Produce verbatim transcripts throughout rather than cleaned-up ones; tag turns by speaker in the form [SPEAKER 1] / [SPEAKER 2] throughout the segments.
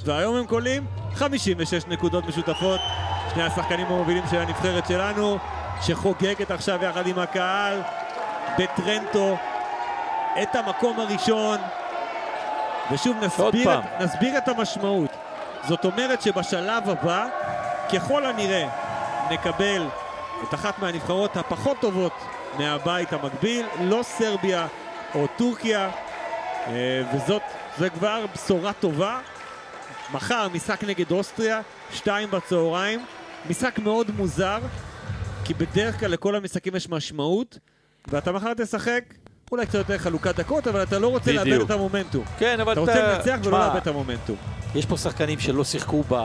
[SPEAKER 1] והיום הם קולים חמישים ושש נקודות משותפות. שני השחקנים המובילים של הנבחרת שלנו, שחוגגת עכשיו יחד עם הקהל בטרנטו את המקום הראשון. ושוב נסביר את, נסביר את המשמעות. זאת אומרת שבשלב הבא ככל הנראה נקבל את אחת מהנבחרות הפחות טובות מהבית המקביל, לא סרביה או טורקיה, וזאת זה כבר בשורה טובה. מחר משחק נגד אוסטריה, שתיים בצהריים, משחק מאוד מוזר, כי בדרך כלל לכל המשחקים יש משמעות, ואתה מחר תשחק אולי קצת יותר חלוקת דקות, אבל אתה לא רוצה לאבד את המומנטום.
[SPEAKER 2] כן, אבל
[SPEAKER 1] אתה רוצה לנצח ולא לאבד את המומנטום.
[SPEAKER 2] יש פה שחקנים שלא שיחקו ב...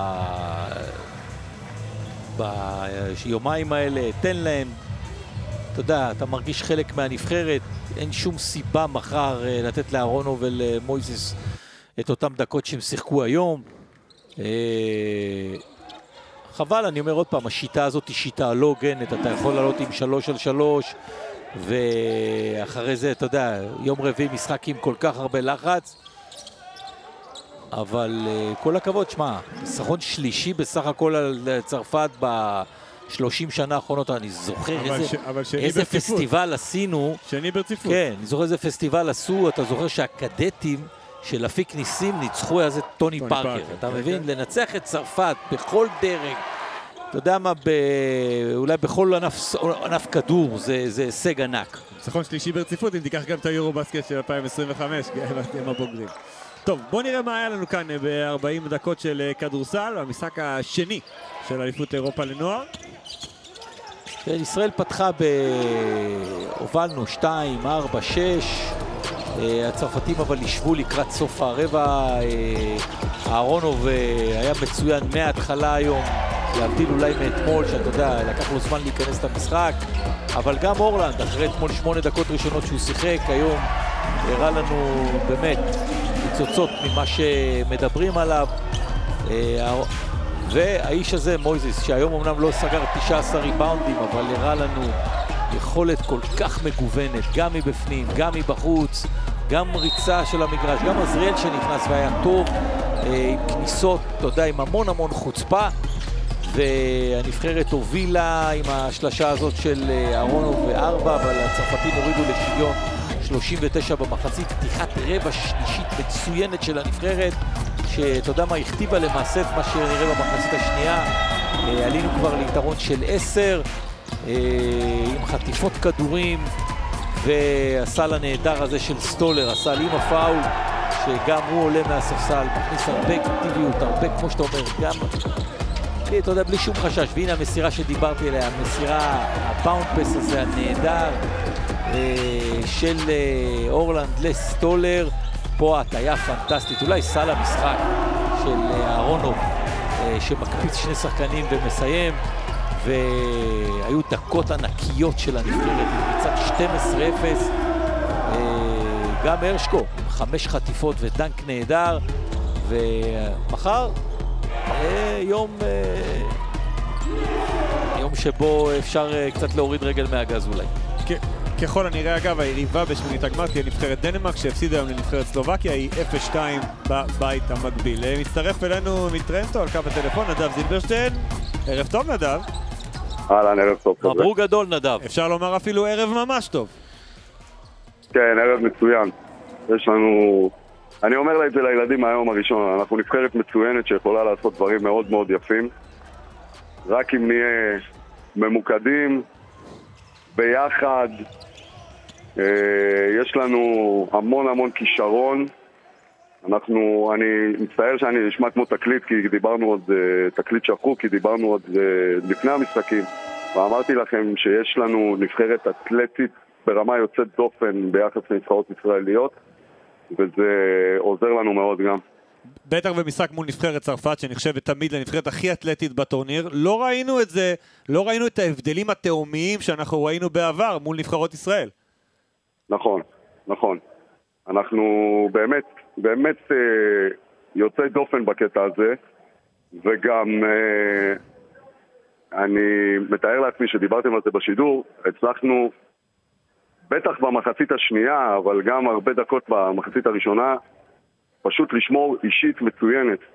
[SPEAKER 2] ביומיים האלה, תן להם, אתה יודע, אתה מרגיש חלק מהנבחרת, אין שום סיבה מחר לתת לארונו ולמויזס את אותם דקות שהם שיחקו היום. חבל, אני אומר עוד פעם, השיטה הזאת היא שיטה לא הוגנת, אתה יכול לעלות עם שלוש על שלוש, ואחרי זה, אתה יודע, יום רביעי משחק עם כל כך הרבה לחץ, אבל כל הכבוד, שמה, ניצחון שלישי בסך הכל על צרפת ב-שלושים שנה האחרונות, אני זוכר איזה, ש... איזה פסטיבל עשינו.
[SPEAKER 1] שני ברציפות.
[SPEAKER 2] כן, אני זוכר איזה פסטיבל עשו, אתה זוכר שהקדטים של אפיק ניסים ניצחו איזה טוני, טוני פארקר, פארקר, אתה כן, מבין? כן. לנצח את צרפת בכל דרג, אתה יודע מה, ב... אולי בכל ענף, ענף כדור, זה, זה הישג ענק.
[SPEAKER 1] ניצחון שלישי ברציפות, אם תיקח גם את היורו-בסקט של אלפיים עשרים וחמש, עם הבוגרים. טוב, בוא נראה מה היה לנו כאן ב-ארבעים דקות של כדורסל, המשחק השני של אליפות אירופה לנוער.
[SPEAKER 2] ישראל פתחה ב... הובלנו שתיים, ארבע, שש, הצרפתים אבל ישבו לקראת סוף הרבע, אהרונוב היה מצוין מההתחלה היום, להבדיל אולי מאתמול, שאתה יודע, לקח לו זמן להיכנס למשחק, אבל גם אורלנד, אחרי אתמול שמונה דקות ראשונות שהוא שיחק, היום הראה לנו באמת ניצוצות ממה שמדברים עליו, והאיש הזה, מויזס, שהיום אמנם לא סגר תשעה עשר ריבאונדים, אבל הראה לנו יכולת כל כך מגוונת, גם מבפנים, גם מבחוץ, גם ריצה של המגרש, גם עזריאל שנכנס והיה טוב, עם כניסות, אתה יודע, עם המון המון חוצפה, והנבחרת הובילה עם השלשה הזאת של אהרונוב וארבע, אבל הצרפתים הורידו לשוויון שלושים ותשע במחצית, פתיחת רבע שלישית מצוינת של הנבחרת, שאתה יודע מה, הכתיבה למעשה את מה שנראה במחצית השנייה, עלינו כבר ליתרון של עשר, עם חטיפות כדורים, והסל הנהדר הזה של סטולר, הסל עם הפאול, שגם הוא עולה מהספסל, מכניס הרבה אקטיביות, הרבה, כמו שאתה אומר, גם, אתה יודע, בלי שום חשש, והנה המסירה שדיברתי עליה, המסירה, הבאונד-פס הזה הנהדר, של אורלנד לסטולר, פה הטיה פנטסטית, אולי סל המשחק של אהרונוב, שמקפיץ שני שחקנים ומסיים, והיו דקות ענקיות של הנבחרת, בריצת שתים עשרה אפס, גם הרשקו, עם חמש חטיפות ודנק נהדר, ומחר יום, יום שבו אפשר קצת להוריד רגל מהגז אולי.
[SPEAKER 1] ככל הנראה, אגב, היריבה בשמינית הגמר תהיה נבחרת דנמרק, שהפסידה היום לנבחרת סלובקיה, היא אפס שתיים בבית המקביל. מצטרף אלינו מטרנטו על קו הטלפון, נדב זילברשטיין. ערב טוב, נדב.
[SPEAKER 3] אהלן, ערב טוב.
[SPEAKER 2] מברוק גדול, נדב.
[SPEAKER 1] אפשר לומר אפילו ערב ממש טוב.
[SPEAKER 3] כן, ערב מצוין. יש לנו... אני אומר את זה לילדים מהיום הראשון, אנחנו נבחרת מצוינת שיכולה לעשות דברים מאוד מאוד יפים. רק אם נהיה ממוקדים, ביחד, יש לנו המון המון כישרון. אנחנו, אני מצטער שאני נשמע כמו תקליט, כי דיברנו עוד, תקליט שחוק, כי דיברנו עוד לפני המשחקים, ואמרתי לכם שיש לנו נבחרת אתלטית ברמה יוצאת דופן ביחס לנבחרות ישראליות, וזה עוזר לנו מאוד גם.
[SPEAKER 1] בטח במשחק מול נבחרת צרפת, שנחשבת תמיד לנבחרת הכי אתלטית בטורניר, לא ראינו את זה, לא ראינו את ההבדלים התאומיים שאנחנו ראינו בעבר מול נבחרות ישראל.
[SPEAKER 3] נכון, נכון. אנחנו באמת, באמת אה, יוצאי דופן בקטע הזה, וגם אה, אני מתאר לעצמי שדיברתם על זה בשידור, הצלחנו בטח במחצית השנייה, אבל גם הרבה דקות במחצית הראשונה, פשוט לשמור אישית מצוינת.